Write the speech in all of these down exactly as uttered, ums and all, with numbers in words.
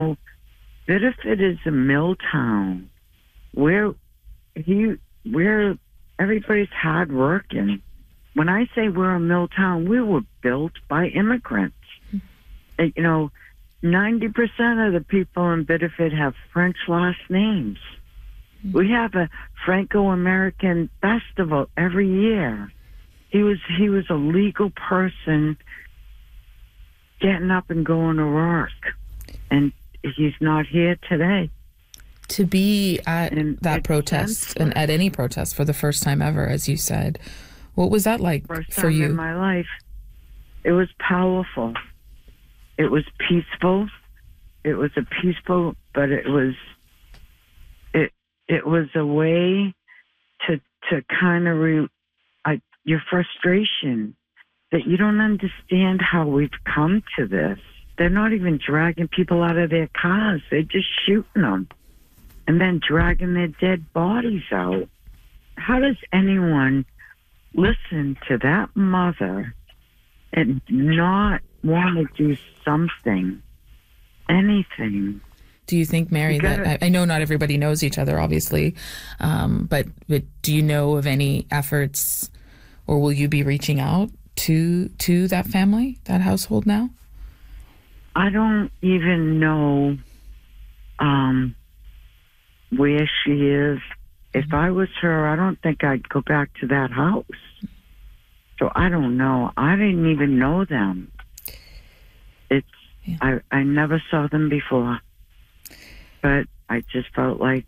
Biddeford is a mill town. Where he, where everybody's hard working. When I say we're a mill town, we were built by immigrants. Mm-hmm. You know, ninety percent of the people in Biddeford have French last names. Mm-hmm. We have a Franco-American festival every year. He was he was a legal person getting up and going to work, and he's not here today. To be at and that protest and at any protest for the first time ever, as you said, what was that like first for time you? In my life, it was powerful. It was peaceful. It was a peaceful, but it was it it was a way to to kind of re, I, your frustration that you don't understand how we've come to this. They're not even dragging people out of their cars. They're just shooting them and then dragging their dead bodies out. How does anyone listen to that mother and not want to do something, anything? Do you think, Mary, you gotta, that I, I know not everybody knows each other, obviously, um, but, but do you know of any efforts, or will you be reaching out to to that family, that household now? I don't even know um, where she is. If mm-hmm. I was her, I don't think I'd go back to that house. So I don't know. I didn't even know them. It's yeah. I, I never saw them before. But I just felt like,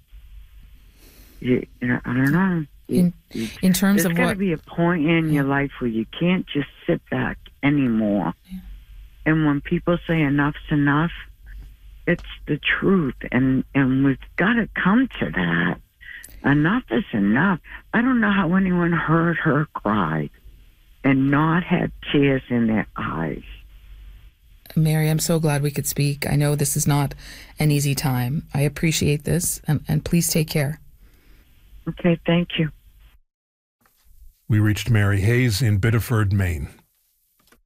you, you know, I don't know. In, in terms There's of what... There's got to be a point in your life where you can't just sit back anymore. Yeah. And when people say enough's enough, it's the truth. And, and we've got to come to that. Enough is enough. I don't know how anyone heard her cry and not had tears in their eyes. Mary, I'm so glad we could speak. I know this is not an easy time. I appreciate this, and, and please take care. Okay, thank you. We reached Mary Hayes in Biddeford, Maine.